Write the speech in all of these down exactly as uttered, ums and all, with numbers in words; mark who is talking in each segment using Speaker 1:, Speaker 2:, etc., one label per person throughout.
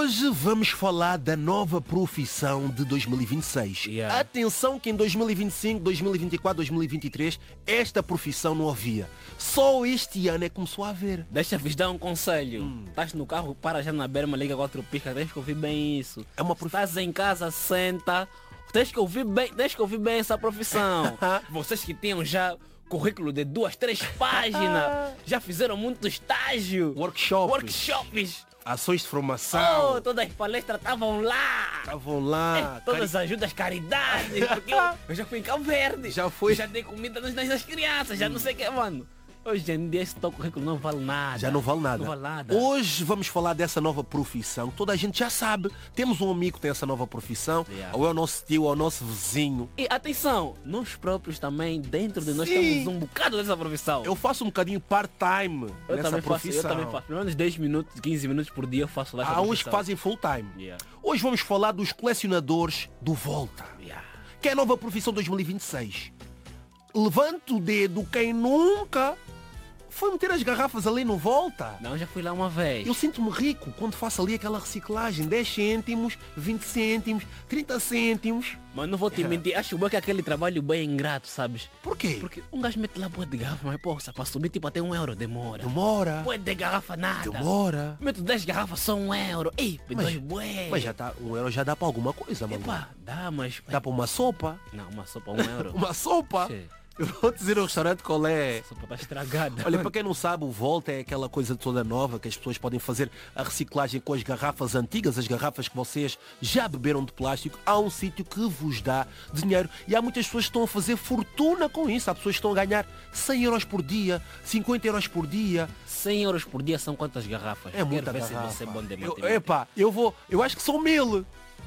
Speaker 1: Hoje vamos falar da nova profissão de dois mil e vinte e seis.
Speaker 2: Yeah.
Speaker 1: Atenção que em dois mil e vinte e cinco, dois mil e vinte e quatro, dois mil e vinte e três esta profissão não havia. Só este ano é que começou a haver.
Speaker 2: Deixa-vos dar um conselho. Estás no carro, para já na berma, liga quatro piscas, tens que ouvir bem isso.
Speaker 1: É uma prof...
Speaker 2: Estás em casa, senta, tens que ouvir bem, tens que ouvir bem essa profissão. Vocês que tinham já currículo de duas, três páginas, já fizeram muito estágio,
Speaker 1: Workshops,
Speaker 2: workshops,
Speaker 1: ações de formação.
Speaker 2: oh, todas as palestras estavam lá.
Speaker 1: Estavam lá.
Speaker 2: É, todas as ajudas caridades, porque eu, eu já fui em Cabo Verde.
Speaker 1: Já foi.
Speaker 2: Já dei comida nas, nas crianças, já não sei o que, mano. Hoje em dia esse teu currículo não vale nada.
Speaker 1: Já não vale nada.
Speaker 2: Não vale nada.
Speaker 1: Hoje vamos falar dessa nova profissão. Toda a gente já sabe. Temos um amigo que tem essa nova profissão.
Speaker 2: Yeah.
Speaker 1: Ou é o nosso tio, ou é o nosso vizinho.
Speaker 2: E atenção, nós próprios também, dentro de nós,
Speaker 1: Sim.
Speaker 2: temos um bocado dessa profissão.
Speaker 1: Eu faço um bocadinho part-time
Speaker 2: Eu
Speaker 1: nessa
Speaker 2: também faço,
Speaker 1: profissão.
Speaker 2: eu também faço. Pelo menos dez minutos, quinze minutos por dia eu faço lá essa
Speaker 1: Há uns que
Speaker 2: profissão.
Speaker 1: fazem full-time.
Speaker 2: Yeah.
Speaker 1: Hoje vamos falar dos colecionadores do Volta.
Speaker 2: Yeah.
Speaker 1: Que é a nova profissão dois mil e vinte e seis. Levanta o dedo quem nunca foi meter as garrafas ali no Volta.
Speaker 2: Não, já fui lá uma vez.
Speaker 1: Eu sinto-me rico quando faço ali aquela reciclagem. dez cêntimos, vinte cêntimos, trinta cêntimos.
Speaker 2: Mas não vou te mentir, acho bem que aquele trabalho bem ingrato, sabes?
Speaker 1: Por quê?
Speaker 2: Porque um gajo mete lá boa de garrafa, mas poxa, para subir tipo até um euro demora.
Speaker 1: Demora.
Speaker 2: Boa de garrafa nada.
Speaker 1: Demora.
Speaker 2: Meto dez garrafas só um euro. Ei, me
Speaker 1: Mas-
Speaker 2: dói bué.
Speaker 1: Mas já tá, um euro já dá para alguma coisa, mano.
Speaker 2: Epá, dá, mas...
Speaker 1: Dá para uma sopa.
Speaker 2: Não, uma sopa um euro.
Speaker 1: Uma sopa.
Speaker 2: Che,
Speaker 1: Eu vou dizer ao restaurante qual é.
Speaker 2: a sopa está estragada.
Speaker 1: Olha, para quem não sabe, o Volta é aquela coisa toda nova que as pessoas podem fazer a reciclagem com as garrafas antigas, as garrafas que vocês já beberam de plástico. Há um sítio que vos dá dinheiro e há muitas pessoas que estão a fazer fortuna com isso. Há pessoas que estão a ganhar cem euros por dia, cinquenta euros por dia.
Speaker 2: cem euros por dia são quantas garrafas?
Speaker 1: É muita
Speaker 2: Quero ver
Speaker 1: garrafa.
Speaker 2: se você é bom de
Speaker 1: Eu,
Speaker 2: matemática.
Speaker 1: epá, eu vou, eu acho que são mil.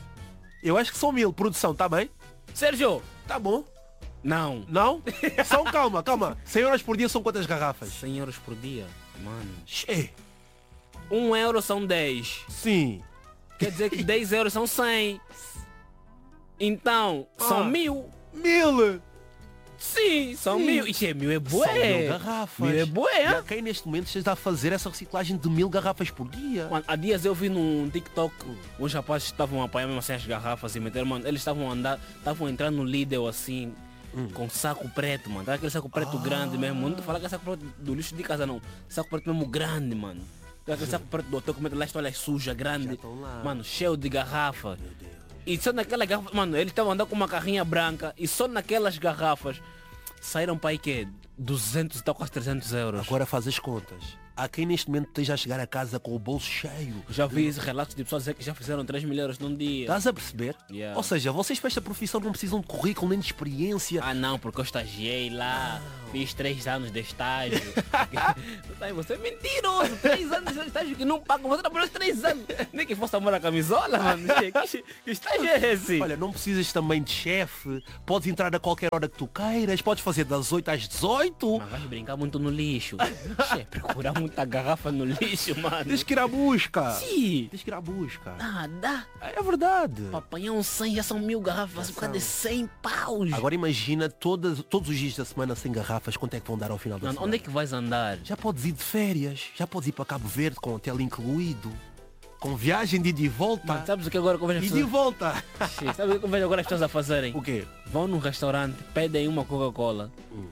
Speaker 1: Eu acho que são mil. Produção, tá bem?
Speaker 2: Sérgio!
Speaker 1: Tá bom.
Speaker 2: Não.
Speaker 1: Não? São, calma, calma. cem euros por dia são quantas garrafas?
Speaker 2: cem euros por dia? Mano.
Speaker 1: Che,
Speaker 2: um euro são dez.
Speaker 1: sim.
Speaker 2: Quer dizer que dez euros são cem. Então,
Speaker 1: Ah.
Speaker 2: são mil.
Speaker 1: Mil.
Speaker 2: Sim, são
Speaker 1: Sim.
Speaker 2: mil. Ixi, mil é
Speaker 1: São mil
Speaker 2: bué.
Speaker 1: garrafas.
Speaker 2: Mil é
Speaker 1: E
Speaker 2: bué.
Speaker 1: há quem neste momento esteja a fazer essa reciclagem de mil garrafas por dia.
Speaker 2: Mano, há dias eu vi num TikTok uns rapazes estavam a apanhar mesmo assim as garrafas e meter, mano, eles estavam a andar, estavam a entrar no Lidl assim, com saco preto, mano. Tá aquele saco preto grande mesmo. Não tô falando que é saco preto do lixo de casa não. Saco preto mesmo grande, mano. Tá aquele saco preto do hotel que mete lá as toalhas sujas, grande.
Speaker 1: estão lá.
Speaker 2: Mano, cheio de garrafa. E só naquela garrafa, mano, eles estavam andando com uma carrinha branca e só naquelas garrafas saíram para aí que duzentos e tal, quase trezentos euros.
Speaker 1: Agora faz as contas. Há quem neste momento esteja a chegar a casa com o bolso cheio.
Speaker 2: Já vi esses relatos de pessoas dizer que já fizeram três mil euros num dia.
Speaker 1: Estás a perceber?
Speaker 2: Yeah.
Speaker 1: Ou seja, vocês para esta profissão não precisam de currículo nem de experiência.
Speaker 2: Ah não, porque eu estagiei lá, fiz três anos de estágio. Ai, você é mentiroso, três anos de estágio que não pagam, você trabalhou três anos. Nem que fosse amor a camisola, mano. Que, que estágio é esse?
Speaker 1: Olha, não precisas também de chefe. Podes entrar a qualquer hora que tu queiras. Podes fazer das oito às dezoito.
Speaker 2: Mas vais brincar muito no lixo. Che, procurar muita garrafa no lixo, mano.
Speaker 1: Tens que ir à busca.
Speaker 2: Sim.
Speaker 1: Tens que ir à busca.
Speaker 2: Nada.
Speaker 1: É verdade.
Speaker 2: Para apanhar um cem já são mil garrafas, por causa de cem paus.
Speaker 1: Agora imagina todas, todos os dias da semana sem garrafas, quanto é que vão dar ao final da
Speaker 2: Mano,
Speaker 1: semana?
Speaker 2: onde é que vais andar?
Speaker 1: Já podes ir de férias, já podes ir para Cabo Verde com hotel incluído, com viagem de ida e volta.
Speaker 2: Mano, sabes o que agora que eu vejo as
Speaker 1: E de
Speaker 2: pessoas...
Speaker 1: volta.
Speaker 2: Che, sabe o que eu vejo agora as pessoas a fazerem?
Speaker 1: O quê?
Speaker 2: Vão num restaurante, pedem uma Coca-Cola.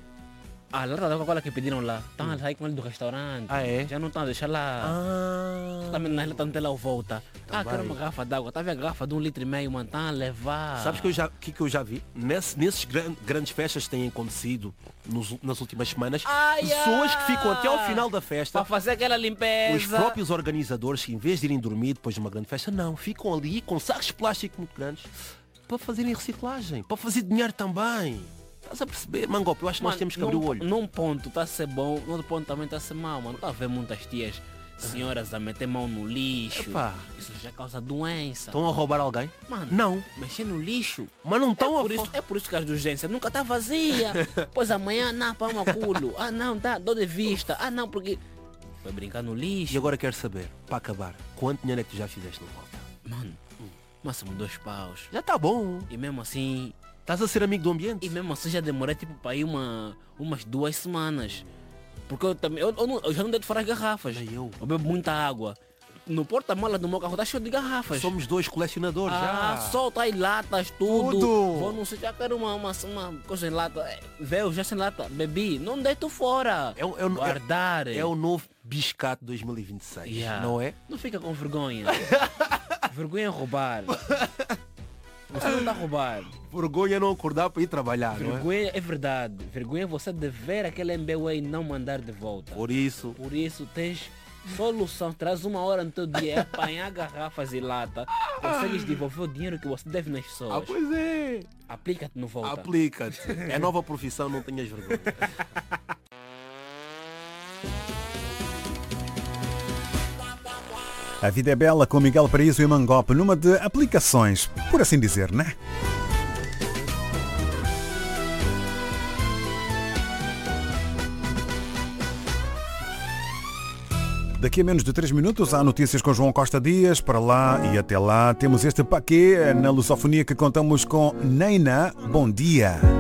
Speaker 2: A lata da Coca-Cola que pediram lá, estão a sair com ele do restaurante.
Speaker 1: Ah, é?
Speaker 2: Já não estão a deixar lá.
Speaker 1: Ah.
Speaker 2: Também na estão até lá volta. Ah,
Speaker 1: Também.
Speaker 2: quero uma garrafa d'água. Tá vendo a garrafa de um litro e meio, mano? Estão a levar.
Speaker 1: Sabes que eu já, que, que eu já vi? Nesse, nesses gran- grandes festas que têm acontecido nos- nas últimas semanas,
Speaker 2: Ai,
Speaker 1: pessoas que ficam até ao
Speaker 2: ai.
Speaker 1: final da festa,
Speaker 2: Para fazer aquela limpeza.
Speaker 1: os próprios organizadores, que em vez de irem dormir depois de uma grande festa, não, ficam ali com sacos de plástico muito grandes para fazerem reciclagem, para fazer dinheiro também. Estás a perceber? Mangope, eu acho que nós
Speaker 2: Mano,
Speaker 1: temos que abrir
Speaker 2: num,
Speaker 1: o olho.
Speaker 2: Num ponto está a ser bom, no outro ponto também está a ser mau, mano. Está a ver muitas tias, senhoras a meter mão no lixo.
Speaker 1: Epá.
Speaker 2: Isso já causa doença.
Speaker 1: Estão a roubar alguém?
Speaker 2: Mano,
Speaker 1: Não,
Speaker 2: mexer no lixo.
Speaker 1: mas não
Speaker 2: É
Speaker 1: estão a...
Speaker 2: por, isso, é por isso que as de urgência nunca tá vazia. Pois amanhã não, para um culo. Ah não, dá dor de vista. Ah não, porque... Foi brincar no
Speaker 1: E
Speaker 2: lixo.
Speaker 1: agora quero saber, para acabar, quanto dinheiro é que tu já fizeste no Volta?
Speaker 2: Mano, máximo dois paus.
Speaker 1: Já está bom.
Speaker 2: E mesmo assim...
Speaker 1: Estás a ser amigo do ambiente?
Speaker 2: E mesmo assim já demorei tipo para ir uma, umas duas semanas. Porque eu também... Eu, eu, não- eu já não deito fora as garrafas.
Speaker 1: Nem eu.
Speaker 2: Eu bebo muita água. no porta-mala do meu carro está cheio de garrafas.
Speaker 1: Somos dois colecionadores
Speaker 2: Ah,
Speaker 1: já.
Speaker 2: solta aí latas, tudo.
Speaker 1: Tudo.
Speaker 2: Vou não sei, já quero uma, uma, uma coisa em lata. É, veio já sem lata, bebi. Não deito fora.
Speaker 1: É, o- é, o-
Speaker 2: Guardar.
Speaker 1: é, é o novo Biscato dois mil e vinte e seis,
Speaker 2: Yeah.
Speaker 1: não é?
Speaker 2: Não fica com vergonha. Vergonha é roubar. Você não está a roubar.
Speaker 1: Vergonha é não acordar para ir trabalhar, não é?
Speaker 2: Vergonha é verdade. Vergonha é você dever aquele M B W e não mandar de volta.
Speaker 1: Por isso,
Speaker 2: Por isso tens solução. Traz uma hora no teu dia, é apanhar garrafas e lata. Consegues devolver o dinheiro que você deve nas
Speaker 1: ah,
Speaker 2: pessoas.
Speaker 1: pois é.
Speaker 2: Aplica-te no volta.
Speaker 1: Aplica-te. É nova profissão, não tenhas vergonha.
Speaker 3: A vida é bela com Miguel Paraíso e Mangope, numa de aplicações, por assim dizer, né? Daqui a menos de três minutos há notícias com João Costa Dias. Para lá e até lá temos este paquê na lusofonia que contamos com Neina. Bom dia.